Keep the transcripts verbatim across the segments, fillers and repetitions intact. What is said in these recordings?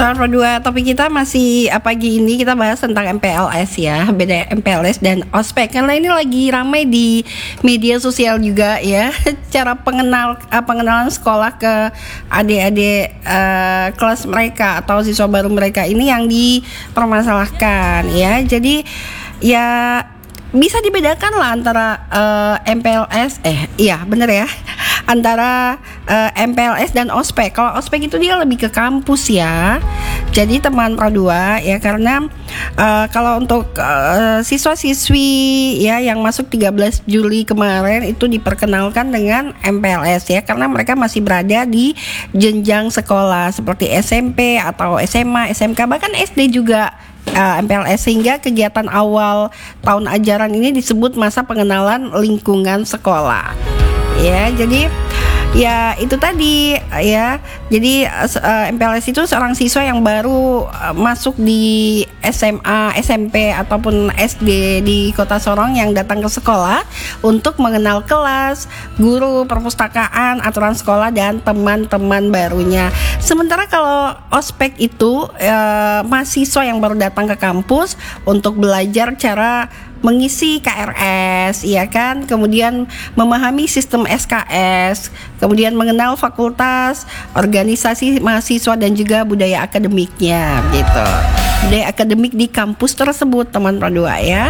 Soal dua topik kita masih uh, pagi ini kita bahas tentang M P L S ya, beda M P L S dan ospek. Karena ini lagi ramai di media sosial juga ya, cara pengenal uh, pengenalan sekolah ke adik-adik uh, kelas mereka atau siswa baru mereka ini yang dipermasalahkan ya. Jadi ya bisa dibedakan lah antara uh, M P L S eh iya bener ya antara uh, M P L S dan ospek. Kalau ospek itu dia lebih ke kampus ya. Jadi teman Pro dua ya, karena uh, kalau untuk uh, siswa-siswi ya yang masuk tiga belas Juli kemarin itu diperkenalkan dengan M P L S ya, karena mereka masih berada di jenjang sekolah seperti S M P atau S M A, S M K, bahkan S D juga Uh, M P L S, sehingga kegiatan awal tahun ajaran ini disebut masa pengenalan lingkungan sekolah. Ya, jadi ya itu tadi ya. Jadi uh, M P L S itu seorang siswa yang baru uh, masuk di S M A, S M P ataupun S D di Kota Sorong yang datang ke sekolah untuk mengenal kelas, guru, perpustakaan, aturan sekolah dan teman-teman barunya. Sementara kalau ospek itu uh, mahasiswa yang baru datang ke kampus untuk belajar cara mengisi K R S, ya kan, kemudian memahami sistem S K S, kemudian mengenal fakultas, organisasi mahasiswa dan juga budaya akademiknya, gitu. Budaya akademik di kampus tersebut, teman Pro dua ya.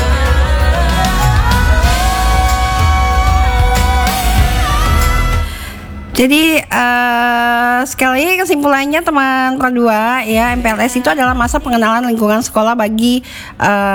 Jadi uh, sekali lagi kesimpulannya teman Pro dua ya, M P L S itu adalah masa pengenalan lingkungan sekolah bagi uh,